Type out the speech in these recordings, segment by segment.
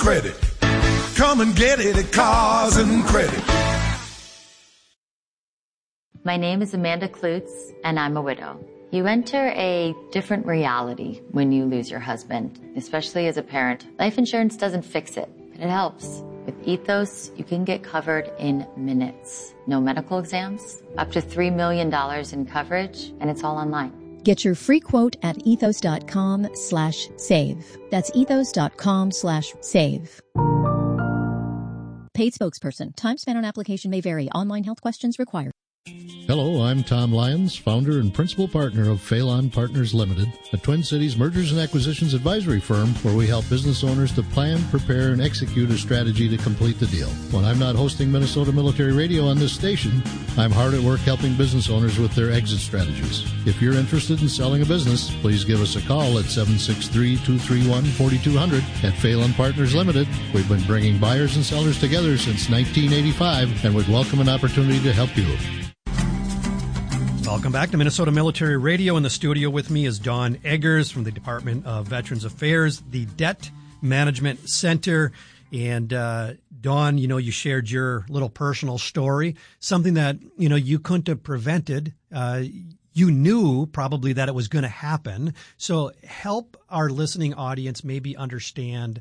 Credit. Come and get it at Cars and Credit. My name is Amanda Klutz, and I'm a widow. You enter a different reality when you lose your husband, especially as a parent. Life insurance doesn't fix it, but it helps. With Ethos, you can get covered in minutes. No medical exams, up to $3 million in coverage, and it's all online. Get your free quote at ethos.com/save. That's ethos.com/save. Paid spokesperson. Time spent on application may vary. Online health questions required. Hello, I'm Tom Lyons, founder and principal partner of Phelan Partners Limited, a Twin Cities mergers and acquisitions advisory firm where we help business owners to plan, prepare, and execute a strategy to complete the deal. When I'm not hosting Minnesota Military Radio on this station, I'm hard at work helping business owners with their exit strategies. If you're interested in selling a business, please give us a call at 763-231-4200. At Phelan Partners Limited, we've been bringing buyers and sellers together since 1985 and would welcome an opportunity to help you. Welcome back to Minnesota Military Radio. In the studio with me is Dawn Eggers from the Department of Veterans Affairs, the Debt Management Center. And Dawn, you shared your little personal story, something that, you couldn't have prevented. You knew probably that it was going to happen. So help our listening audience maybe understand,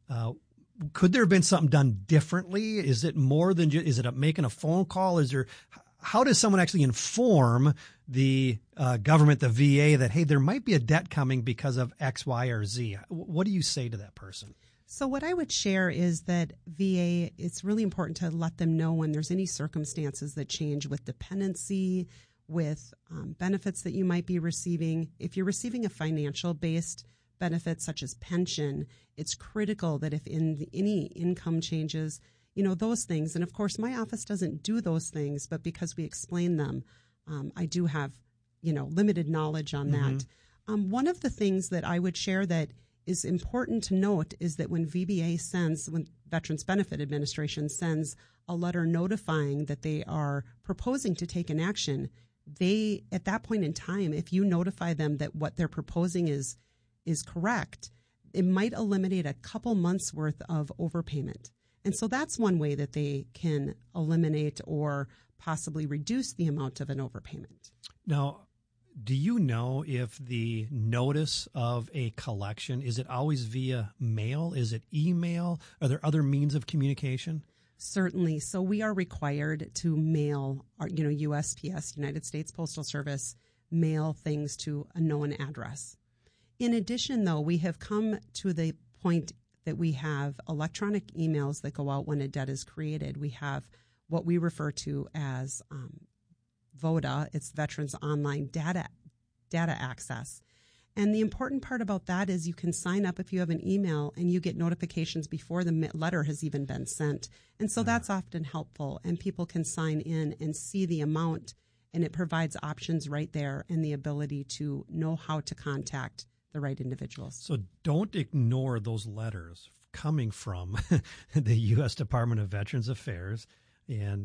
could there have been something done differently? Is it more than just, is it making a phone call? How does someone actually inform the government, the VA, that, hey, there might be a debt coming because of X, Y, or Z? What do you say to that person? So what I would share is that VA, it's really important to let them know when there's any circumstances that change with dependency, with benefits that you might be receiving. If you're receiving a financial-based benefit such as pension, it's critical that if any income changes, those things. And of course, my office doesn't do those things, but because we explain them, I do have, limited knowledge on that. One of the things that I would share that is important to note is that when when Veterans Benefit Administration sends a letter notifying that they are proposing to take an action, they, at that point in time, if you notify them that what they're proposing is correct, it might eliminate a couple months worth of overpayment. And so that's one way that they can eliminate or possibly reduce the amount of an overpayment. Now, do you know if the notice of a collection, is it always via mail? Is it email? Are there other means of communication? Certainly. So we are required to mail our, USPS, United States Postal Service, mail things to a known address. In addition, though, we have come to the point that we have electronic emails that go out when a debt is created. We have what we refer to as VODA. It's Veterans Online Data Access. And the important part about that is you can sign up if you have an email and you get notifications before the letter has even been sent. And so that's often helpful, and people can sign in and see the amount, and it provides options right there and the ability to know how to contact the right individuals. So don't ignore those letters coming from the U.S. Department of Veterans Affairs. And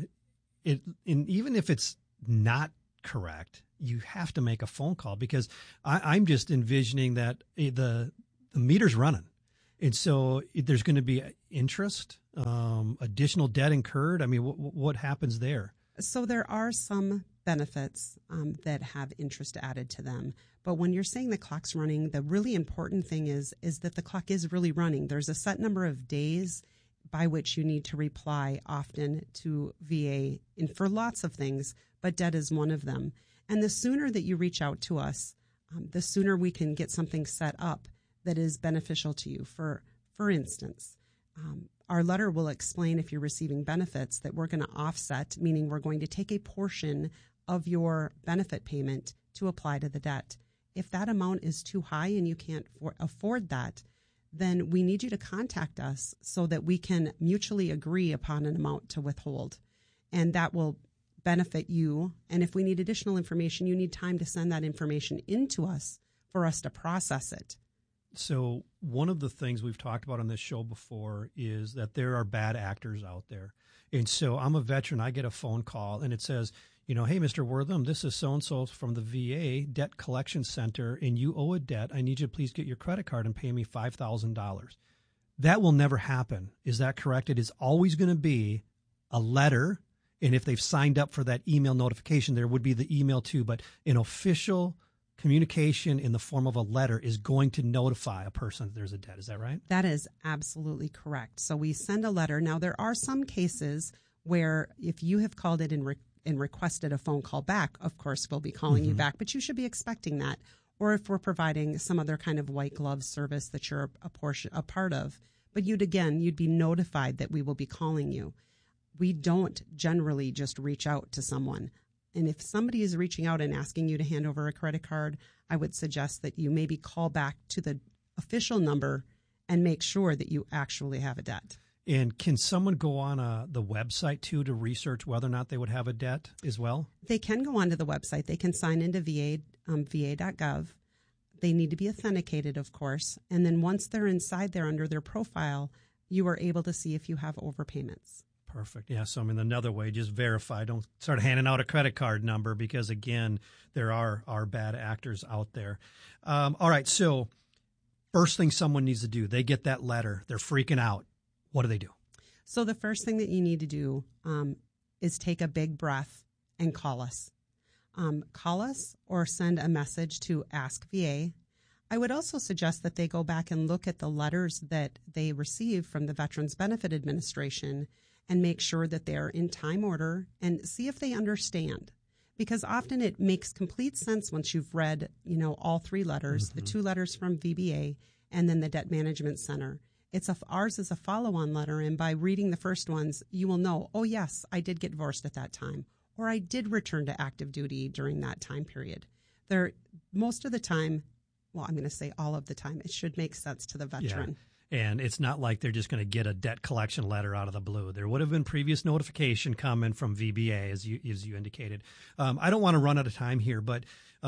even if it's not correct, you have to make a phone call, because I'm just envisioning that the meter's running. And so there's going to be interest, additional debt incurred. I mean, what happens there? So there are some benefits that have interest added to them. But when you're saying the clock's running, the really important thing is that the clock is really running. There's a set number of days by which you need to reply often to VA, and for lots of things, but debt is one of them. And the sooner that you reach out to us, the sooner we can get something set up that is beneficial to you. For instance, our letter will explain, if you're receiving benefits, that we're going to offset, meaning we're going to take a portion of your benefit payment to apply to the debt. If that amount is too high and you can't afford that, then we need you to contact us so that we can mutually agree upon an amount to withhold. And that will benefit you. And if we need additional information, you need time to send that information into us for us to process it. So one of the things we've talked about on this show before is that there are bad actors out there. And so I'm a veteran. I get a phone call and it says, hey, Mr. Wortham, this is so-and-so from the VA Debt Collection Center, and you owe a debt. I need you to please get your credit card and pay me $5,000. That will never happen. Is that correct? It is always going to be a letter, and if they've signed up for that email notification, there would be the email too, but an official communication in the form of a letter is going to notify a person that there's a debt. Is that right? That is absolutely correct. So we send a letter. Now, there are some cases where if you have called it and requested a phone call back, of course, we'll be calling you back, but you should be expecting that. Or if we're providing some other kind of white glove service that you're a part of, but you'd be notified that we will be calling you. We don't generally just reach out to someone. And if somebody is reaching out and asking you to hand over a credit card, I would suggest that you maybe call back to the official number and make sure that you actually have a debt. And can someone go on the website too to research whether or not they would have a debt as well? They can go onto the website. They can sign into va.gov. They need to be authenticated, of course. And then once they're inside there under their profile, you are able to see if you have overpayments. Perfect. Yeah. So, another way, just verify. Don't start handing out a credit card number because, again, there are bad actors out there. All right. So, first thing someone needs to do, they get that letter. They're freaking out. What do? So, the first thing that you need to do is take a big breath and call us. Call us or send a message to Ask VA. I would also suggest that they go back and look at the letters that they receive from the Veterans Benefit Administration and make sure that they're in time order and see if they understand. Because often it makes complete sense once you've read, all three letters, the two letters from VBA and then the Debt Management Center. Ours is a follow-on letter, and by reading the first ones, you will know, oh, yes, I did get divorced at that time, or I did return to active duty during that time period. Most of the time, well, I'm going to say all of the time, it should make sense to the veteran. Yeah. And it's not like they're just going to get a debt collection letter out of the blue. There would have been previous notification coming from VBA, as you indicated. I don't want to run out of time here, but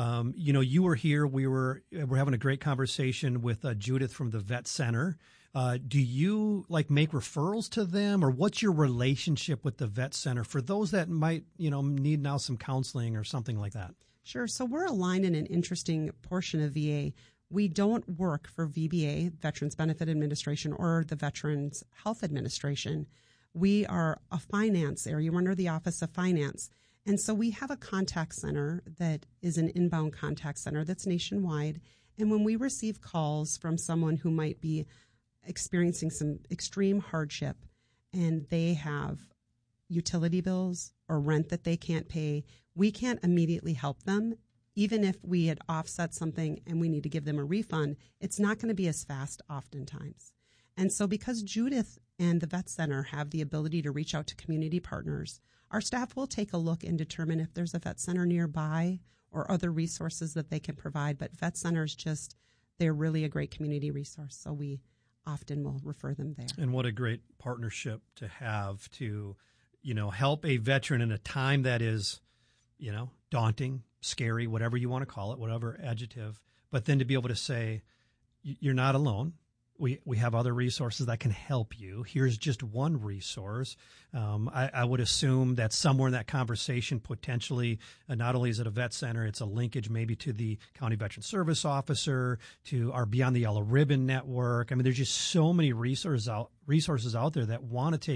you were here. We're having a great conversation with Judith from the Vet Center. Do you make referrals to them, or what's your relationship with the Vet Center for those that might need now some counseling or something like that? Sure. So we're aligned in an interesting portion of VA. We don't work for VBA, Veterans Benefit Administration, or the Veterans Health Administration. We are a finance area. We're under the Office of Finance. And so we have a contact center that is an inbound contact center that's nationwide. And when we receive calls from someone who might be experiencing some extreme hardship and they have utility bills or rent that they can't pay, we can't immediately help them. Even if we had offset something and we need to give them a refund, it's not going to be as fast oftentimes. And so because Judith and the Vet Center have the ability to reach out to community partners, our staff will take a look and determine if there's a vet center nearby or other resources that they can provide. But Vet Centers they're really a great community resource. So we often will refer them there. And what a great partnership to have to, help a veteran in a time that is, daunting, scary, whatever you want to call it, whatever adjective, but then to be able to say, you're not alone. We have other resources that can help you. Here's just one resource. I would assume that somewhere in that conversation, potentially, not only is it a vet center, it's a linkage maybe to the County Veteran Service Officer, to our Beyond the Yellow Ribbon Network. There's just so many resources out there that want to take